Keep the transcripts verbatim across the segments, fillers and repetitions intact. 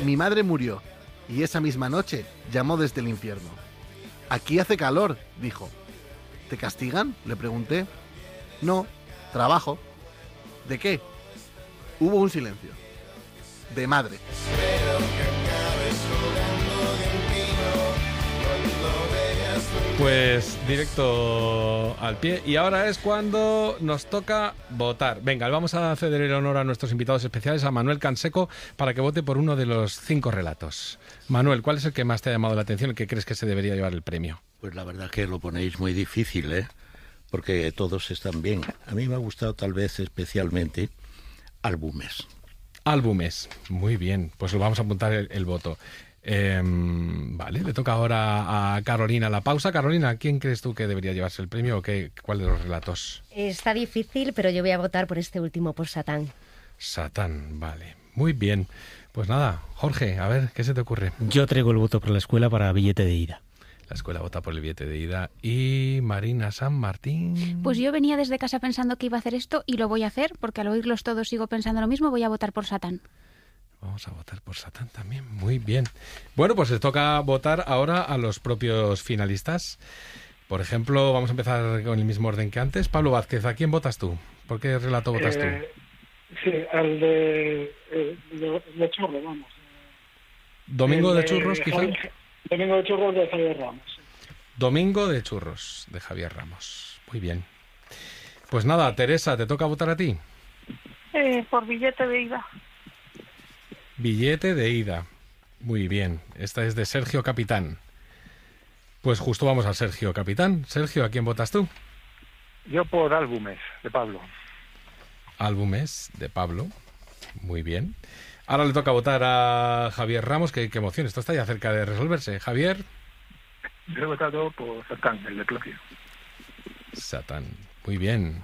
Mi madre murió, y esa misma noche llamó desde el infierno. Aquí hace calor, dijo. ¿Te castigan?, le pregunté. No, trabajo. ¿De qué? Hubo un silencio. De madre. Pues directo al pie. Y ahora es cuando nos toca votar. Venga, vamos a ceder el honor a nuestros invitados especiales, a Manuel Canseco, para que vote por uno de los cinco relatos. Manuel, ¿cuál es el que más te ha llamado la atención, el que crees que se debería llevar el premio? Pues la verdad que lo ponéis muy difícil, ¿eh? Porque todos están bien. A mí me ha gustado tal vez especialmente Álbumes. Álbumes, muy bien. Pues lo vamos a apuntar el, el voto. Eh, vale, le toca ahora a Carolina la pausa. Carolina, ¿quién crees tú que debería llevarse el premio o qué, cuál de los relatos? Está difícil, pero yo voy a votar por este último, por Satán. Satán, vale. Muy bien. Pues nada, Jorge, a ver, ¿qué se te ocurre? Yo traigo el voto por la escuela para Billete de ida. La escuela vota por el billete de ida. ¿Y Marina San Martín? Pues yo venía desde casa pensando que iba a hacer esto y lo voy a hacer, porque al oírlos todos sigo pensando lo mismo. Voy a votar por Satán. Vamos a votar por Satán también. Muy bien. Bueno, pues les toca votar ahora a los propios finalistas. Por ejemplo, vamos a empezar con el mismo orden que antes. Pablo Vázquez, ¿a quién votas tú? ¿Por qué relato votas eh, tú? Sí, al de, eh, de, de churros, vamos. ¿Domingo el de churros, quizá? Javier, Domingo de churros de Javier Ramos. Sí. Domingo de churros de Javier Ramos. Muy bien. Pues nada, Teresa, ¿te toca votar a ti? Eh, por billete de ida. Billete de ida. Muy bien. Esta es de Sergio Capitán. Pues justo vamos a Sergio Capitán. Sergio, ¿a quién votas tú? Yo por Álbumes, de Pablo. Álbumes, de Pablo. Muy bien. Ahora le toca votar a Javier Ramos. Qué, qué emoción. Esto está ya cerca de resolverse. Javier. Yo he votado por Satán, el de Plácido. Satán. Muy bien.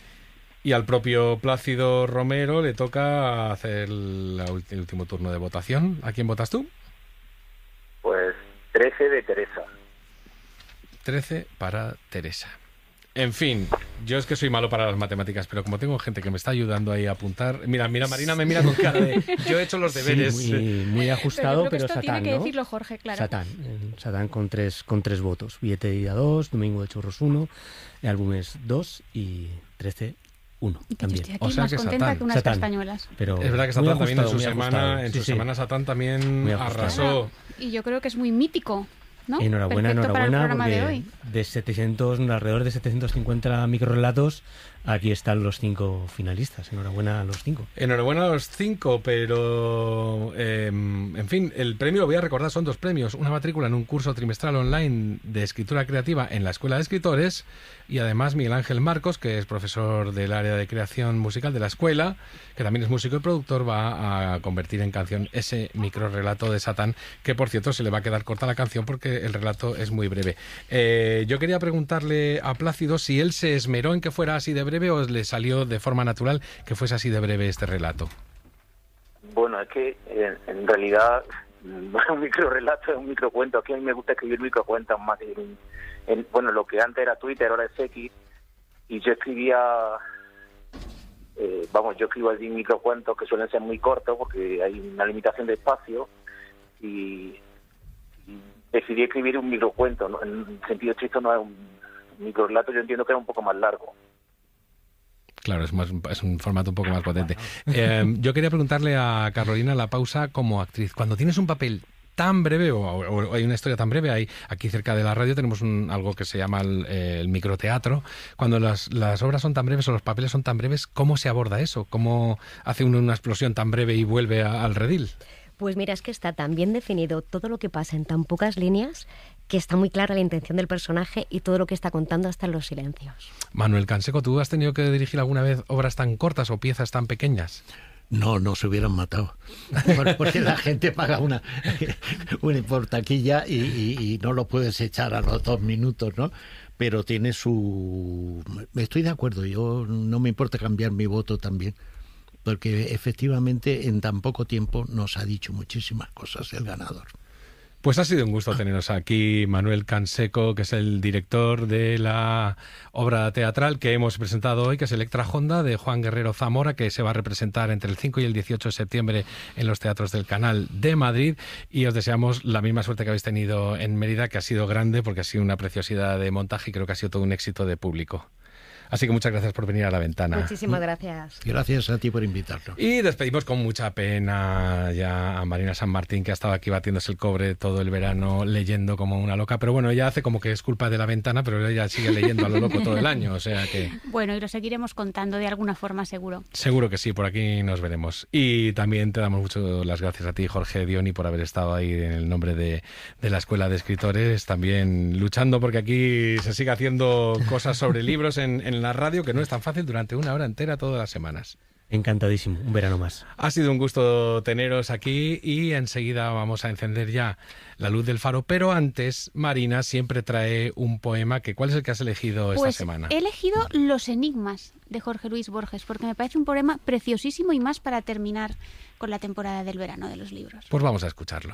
Y al propio Plácido Romero le toca hacer la ulti- el último turno de votación. ¿A quién votas tú? Pues trece de Teresa. trece para Teresa. En fin, yo es que soy malo para las matemáticas, pero como tengo gente que me está ayudando ahí a apuntar... Mira, mira, Marina me mira con cara de... Yo he hecho los deberes. Sí, muy, muy ajustado, pero, pero esto Satán, tiene que ¿no? decirlo Jorge, claro. Satán, eh, Satán con tres, con tres votos. Billete de ida dos, Domingo de churros uno, Álbumes dos y trece uno también. Yo estoy aquí o sea más que contenta Satán. que unas Satán. castañuelas. Pero es verdad que Satán también en su semana, en sí, su sí. semana Satán también arrasó. Y yo creo que es muy mítico, ¿no? Enhorabuena, Perfecto para el enhorabuena, programa de porque hoy. de setecientos, alrededor de setecientos cincuenta microrelatos, aquí están los cinco finalistas. Enhorabuena a los cinco. Enhorabuena a los cinco, pero eh, en fin, el premio, lo voy a recordar, son dos premios: una matrícula en un curso trimestral online de escritura creativa en la Escuela de Escritores, y además Miguel Ángel Marcos, que es profesor del área de creación musical de la escuela, que también es músico y productor, va a convertir en canción ese microrelato de Satán, que por cierto se le va a quedar corta la canción porque el relato es muy breve. Eh, yo quería preguntarle a Plácido si él se esmeró en que fuera así de breve o le salió de forma natural que fuese así de breve este relato. Bueno, es que en, en realidad un microrelato es un microcuento. Aquí a mí me gusta escribir microcuentos más que en, en, bueno, lo que antes era Twitter, ahora es X, y yo escribía, eh, vamos, yo escribo allí microcuentos que suelen ser muy cortos porque hay una limitación de espacio, y, y decidí escribir un microcuento, ¿no? En sentido estricto no es un microrelato, yo entiendo que era un poco más largo. Claro, es, más, es un formato un poco más potente. Eh, yo quería preguntarle a Carolina la pausa como actriz. Cuando tienes un papel tan breve o, o, o hay una historia tan breve, hay, aquí cerca de la radio tenemos un, algo que se llama el, eh, el microteatro. Cuando las, las obras son tan breves o los papeles son tan breves, ¿cómo se aborda eso? ¿Cómo hace uno una explosión tan breve y vuelve a, al redil? Pues mira, es que está tan bien definido todo lo que pasa en tan pocas líneas que está muy clara la intención del personaje y todo lo que está contando hasta en los silencios. Manuel Canseco, ¿tú has tenido que dirigir alguna vez obras tan cortas o piezas tan pequeñas? No, no se hubieran matado. Porque la gente paga una, una por taquilla y, y, y no lo puedes echar a los dos minutos, ¿no? Pero tiene su... Estoy de acuerdo, yo no me importa cambiar mi voto también. Porque efectivamente en tan poco tiempo nos ha dicho muchísimas cosas el ganador. Pues ha sido un gusto teneros aquí, Manuel Canseco, que es el director de la obra teatral que hemos presentado hoy, que es Electra Honda, de Juan Guerrero Zamora, que se va a representar entre el cinco y el dieciocho de septiembre en los teatros del Canal de Madrid. Y os deseamos la misma suerte que habéis tenido en Mérida, que ha sido grande, porque ha sido una preciosidad de montaje y creo que ha sido todo un éxito de público. Así que muchas gracias por venir a La Ventana. Muchísimas gracias. Gracias a ti por invitarnos. Y despedimos con mucha pena ya a Marina San Martín, que ha estado aquí batiéndose el cobre todo el verano leyendo como una loca. Pero bueno, ella hace como que es culpa de La Ventana, pero ella sigue leyendo a lo loco todo el año. O sea que... Bueno, y lo seguiremos contando de alguna forma, seguro. Seguro que sí, por aquí nos veremos. Y también te damos mucho las gracias a ti, Jorge Dioni, por haber estado ahí en el nombre de, de la Escuela de Escritores, también luchando porque aquí se siga haciendo cosas sobre libros en, en la radio, que no es tan fácil durante una hora entera todas las semanas. Encantadísimo, un verano más. Ha sido un gusto teneros aquí y enseguida vamos a encender ya la luz del faro, pero antes Marina siempre trae un poema. Que, ¿cuál es el que has elegido esta pues semana? He elegido Los Enigmas de Jorge Luis Borges, porque me parece un poema preciosísimo y más para terminar con la temporada del verano de los libros. Pues vamos a escucharlo.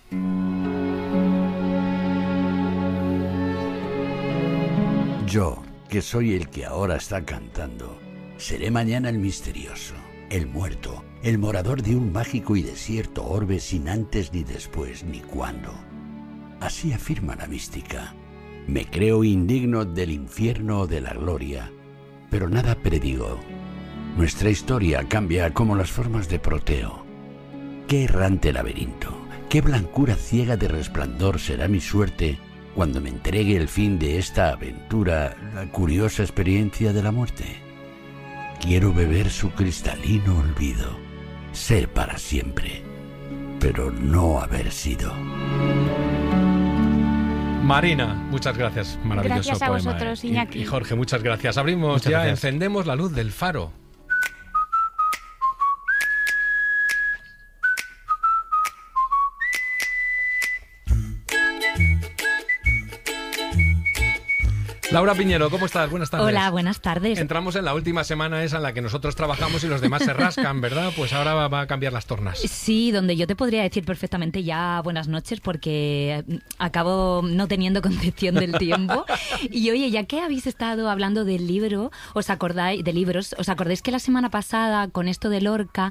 Yo, que soy el que ahora está cantando, seré mañana el misterioso, el muerto, el morador de un mágico y desierto orbe sin antes ni después ni cuándo. Así afirma la mística. Me creo indigno del infierno o de la gloria, pero nada predigo. Nuestra historia cambia como las formas de Proteo. Qué errante laberinto, qué blancura ciega de resplandor será mi suerte cuando me entregue el fin de esta aventura, la curiosa experiencia de la muerte. Quiero beber su cristalino olvido, ser para siempre, pero no haber sido. Marina, muchas gracias, maravilloso gracias a poema. vosotros, Iñaki. Y, y Jorge, muchas gracias. Abrimos muchas ya, gracias. Encendemos la luz del faro. Laura Piñero, ¿cómo estás? Buenas tardes. Hola, buenas tardes. Entramos en la última semana esa en la que nosotros trabajamos y los demás se rascan, ¿verdad? Pues ahora va, va a cambiar las tornas. Sí, donde yo te podría decir perfectamente ya buenas noches porque acabo no teniendo concepción del tiempo. Y oye, ya que habéis estado hablando del libro, os acordáis de libros, os acordáis que la semana pasada con esto de Lorca,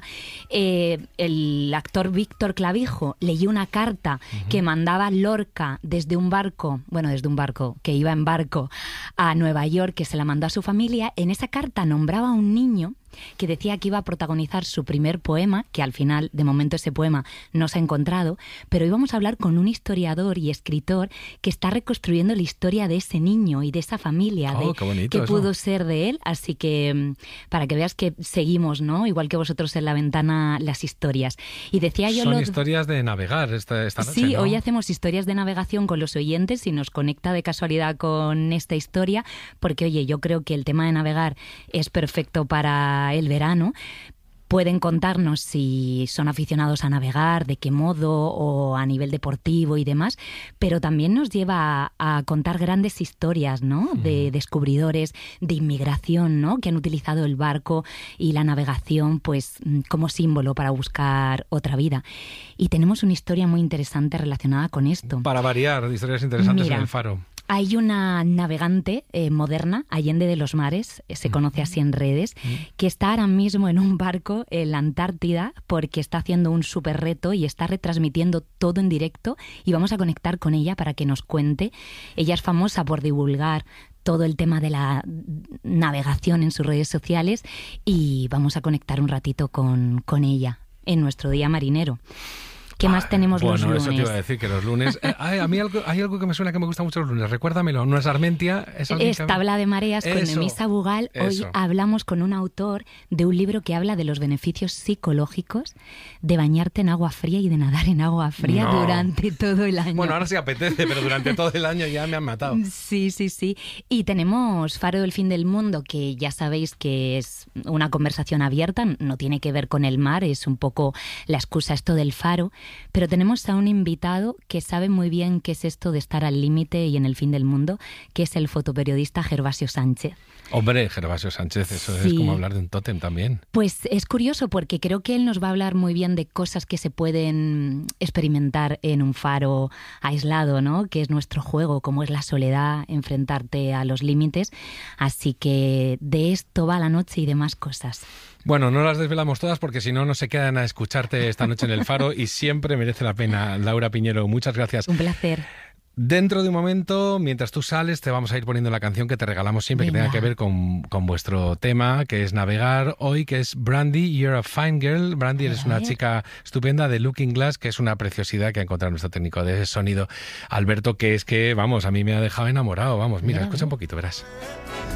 eh, el actor Víctor Clavijo leyó una carta uh-huh. que mandaba Lorca desde un barco, bueno, desde un barco, que iba en barco a Nueva York, que se la mandó a su familia. En esa carta nombraba a un niño que decía que iba a protagonizar su primer poema, que al final, de momento, ese poema no se ha encontrado, pero íbamos a hablar con un historiador y escritor que está reconstruyendo la historia de ese niño y de esa familia, oh, de qué bonito qué eso. pudo ser de él. Así que, para que veas que seguimos, ¿no? Igual que vosotros en La Ventana, las historias. Y decía yo Son lo... historias de navegar esta, esta noche, Sí, ¿no? hoy hacemos historias de navegación con los oyentes y nos conecta de casualidad con esta historia, porque, oye, yo creo que el tema de navegar es perfecto para el verano. Pueden contarnos si son aficionados a navegar, de qué modo, o a nivel deportivo y demás, pero también nos lleva a, a contar grandes historias, ¿no? De descubridores, de inmigración, ¿no? Que han utilizado el barco y la navegación, pues, como símbolo para buscar otra vida. Y tenemos una historia muy interesante relacionada con esto. Para variar, historias interesantes Mira, en el faro. Hay una navegante eh, moderna, Allende de los Mares, eh, se conoce así en redes, que está ahora mismo en un barco en la Antártida porque está haciendo un súper reto y está retransmitiendo todo en directo, y vamos a conectar con ella para que nos cuente. Ella es famosa por divulgar todo el tema de la navegación en sus redes sociales y vamos a conectar un ratito con, con ella en nuestro día marinero. ¿Qué más tenemos bueno, los lunes? Bueno, eso te iba a decir, que los lunes... Eh, ay, a mí algo, hay algo que me suena que me gusta mucho los lunes. Recuérdamelo, ¿no es Armentia? ¿Es, es Tabla de Mareas con eso, Emisa Bugal. Hoy eso. hablamos con un autor de un libro que habla de los beneficios psicológicos de bañarte en agua fría y de nadar en agua fría no. durante todo el año. Bueno, ahora sí apetece, pero durante todo el año ya me han matado. Sí, sí, sí. Y tenemos Faro del Fin del Mundo, que ya sabéis que es una conversación abierta, no tiene que ver con el mar, es un poco la excusa esto del faro, pero tenemos a un invitado que sabe muy bien qué es esto de estar al límite y en el fin del mundo, que es el fotoperiodista Gervasio Sánchez. Hombre, Gervasio Sánchez, eso Sí. es como hablar de un tótem también. Pues es curioso porque creo que él nos va a hablar muy bien de cosas que se pueden experimentar en un faro aislado, ¿no? Que es nuestro juego, como es la soledad, enfrentarte a los límites. Así que de esto va la noche y demás cosas. Bueno, no las desvelamos todas porque si no, no se quedan a escucharte esta noche en el Faro y siempre merece la pena. Laura Piñero, muchas gracias. Un placer. Dentro de un momento, mientras tú sales, te vamos a ir poniendo la canción que te regalamos siempre Venga. que tenga que ver con, con vuestro tema, que es navegar hoy, que es Brandy, You're a Fine Girl. Brandy, eres una chica estupenda de Looking Glass, que es una preciosidad que ha encontrado nuestro técnico de sonido, Alberto, que es que, vamos, a mí me ha dejado enamorado. Vamos, mira, escucha un poquito, verás.